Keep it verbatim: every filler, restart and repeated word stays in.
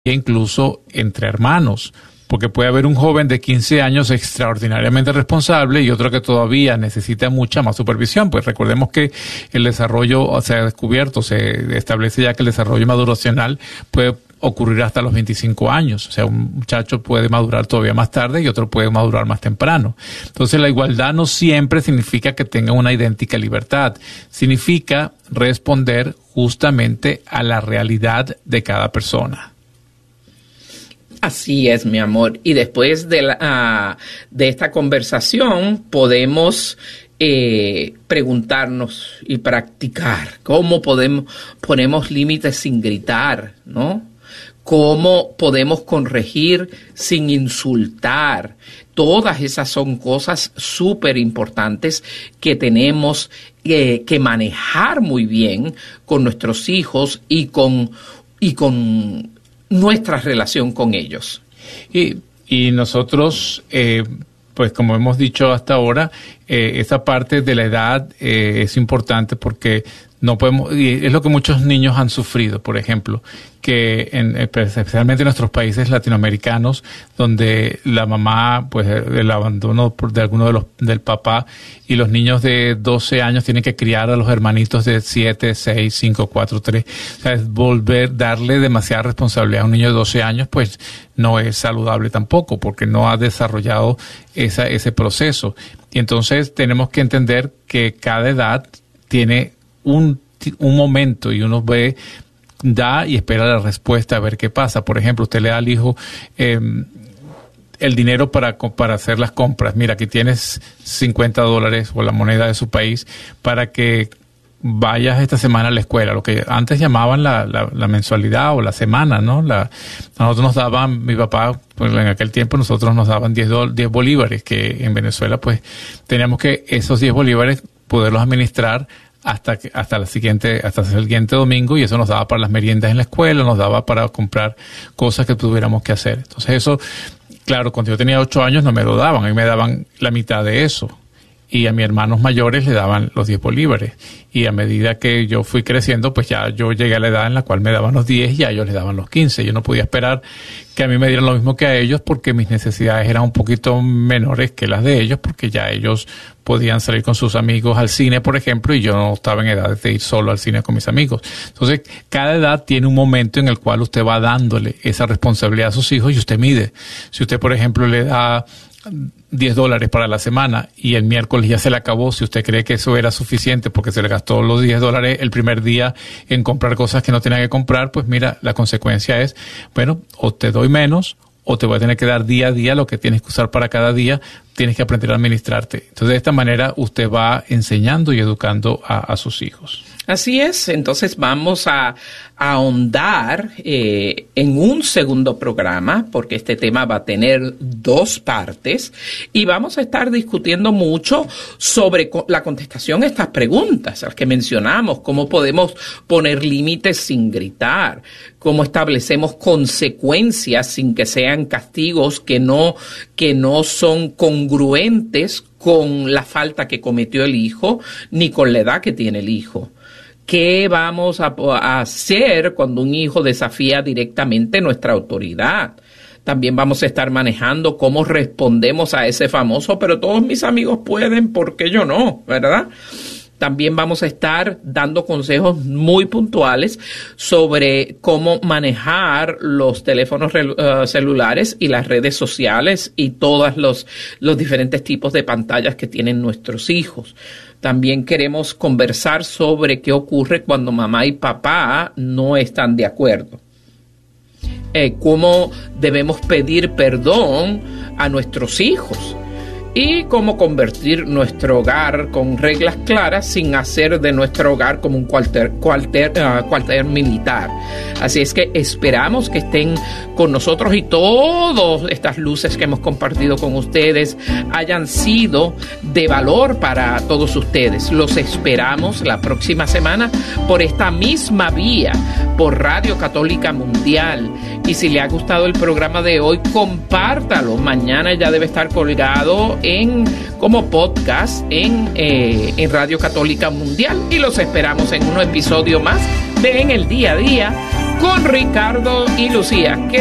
incluso entre hermanos, porque puede haber un joven de quince años extraordinariamente responsable y otro que todavía necesita mucha más supervisión. Pues recordemos que el desarrollo se ha descubierto, se establece ya que el desarrollo maduracional puede ocurrir hasta los veinticinco años. O sea, un muchacho puede madurar todavía más tarde y otro puede madurar más temprano. Entonces, la igualdad no siempre significa que tengan una idéntica libertad. Significa responder justamente a la realidad de cada persona. Así es, mi amor. Y después de, la, uh, de esta conversación podemos eh, preguntarnos y practicar cómo podemos ponemos límites sin gritar, ¿no? Cómo podemos corregir sin insultar. Todas esas son cosas súper importantes que tenemos eh, que manejar muy bien con nuestros hijos y con y con nuestra relación con ellos. Y, y nosotros, eh, pues como hemos dicho hasta ahora, eh, esa parte de la edad eh, es importante porque no podemos, y es lo que muchos niños han sufrido, por ejemplo, que en, especialmente en nuestros países latinoamericanos, donde la mamá, pues el abandono de alguno de los del papá, y los niños de doce años tienen que criar a los hermanitos de siete, seis, cinco, cuatro, tres. O sea, es volver, darle demasiada responsabilidad a un niño de doce años, pues no es saludable tampoco, porque no ha desarrollado esa, ese proceso. Y entonces tenemos que entender que cada edad tiene un, un momento y uno ve, da y espera la respuesta a ver qué pasa. Por ejemplo, usted le da al hijo eh, el dinero para, para hacer las compras. Mira, aquí tienes cincuenta dólares o la moneda de su país para que vayas esta semana a la escuela, lo que antes llamaban la, la, la mensualidad o la semana, ¿no? La, nosotros nos daban, mi papá, pues en aquel tiempo nosotros nos daban diez bolívares, que en Venezuela pues teníamos que esos diez bolívares poderlos administrar hasta que, hasta la siguiente, hasta el siguiente domingo, y eso nos daba para las meriendas en la escuela, nos daba para comprar cosas que tuviéramos que hacer. Entonces eso, claro, cuando yo tenía ocho años no me lo daban, a mí me daban la mitad de eso. Y a mis hermanos mayores le daban los diez bolívares. Y a medida que yo fui creciendo, pues ya yo llegué a la edad en la cual me daban los diez y a ellos les daban los quince. Yo no podía esperar que a mí me dieran lo mismo que a ellos porque mis necesidades eran un poquito menores que las de ellos, porque ya ellos podían salir con sus amigos al cine, por ejemplo, y yo no estaba en edad de ir solo al cine con mis amigos. Entonces, cada edad tiene un momento en el cual usted va dándole esa responsabilidad a sus hijos y usted mide. Si usted, por ejemplo, le da diez dólares para la semana y el miércoles ya se le acabó, si usted cree que eso era suficiente porque se le gastó los diez dólares el primer día en comprar cosas que no tenía que comprar, pues mira, la consecuencia es, bueno, o te doy menos o te voy a tener que dar día a día lo que tienes que usar para cada día, tienes que aprender a administrarte. Entonces, de esta manera usted va enseñando y educando a, a sus hijos. Así es, entonces vamos a, a ahondar eh, en un segundo programa, porque este tema va a tener dos partes, y vamos a estar discutiendo mucho sobre co- la contestación a estas preguntas, las que mencionamos, cómo podemos poner límites sin gritar, cómo establecemos consecuencias sin que sean castigos que no, que no son congruentes con la falta que cometió el hijo, ni con la edad que tiene el hijo. ¿Qué vamos a, a hacer cuando un hijo desafía directamente nuestra autoridad? También vamos a estar manejando cómo respondemos a ese famoso, pero todos mis amigos pueden, ¿por qué yo no? ¿Verdad? También vamos a estar dando consejos muy puntuales sobre cómo manejar los teléfonos uh, celulares y las redes sociales y todos los, los diferentes tipos de pantallas que tienen nuestros hijos. También queremos conversar sobre qué ocurre cuando mamá y papá no están de acuerdo. Eh, cómo debemos pedir perdón a nuestros hijos. Y cómo convertir nuestro hogar con reglas claras sin hacer de nuestro hogar como un cuartel, cuartel, uh, cuartel militar. Así es que esperamos que estén con nosotros y todas estas luces que hemos compartido con ustedes hayan sido de valor para todos ustedes. Los esperamos la próxima semana por esta misma vía, por Radio Católica Mundial. Y si le ha gustado el programa de hoy, compártalo. Mañana ya debe estar colgado en como podcast en, eh, en Radio Católica Mundial, y los esperamos en un episodio más de En el Día a Día con Ricardo y Lucía.